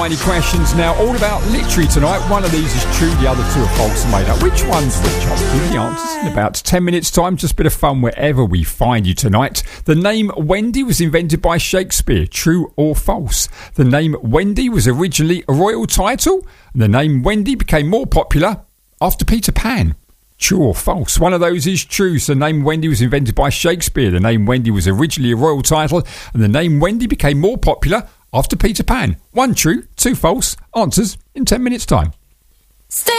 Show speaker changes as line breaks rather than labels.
tiny questions now, all about literary tonight. One of these is true, the other two are false and made up. Which one's which? I'll give you the answers in about 10 minutes' time. Just a bit of fun wherever we find you tonight. The name Wendy was invented by Shakespeare. True or false? The name Wendy was originally a royal title, and the name Wendy became more popular after Peter Pan. True or false? One of those is true. So the name Wendy was invented by Shakespeare. The name Wendy was originally a royal title, and the name Wendy became more popular after Peter Pan. One true, two false. Answers in 10 minutes' time.
Stay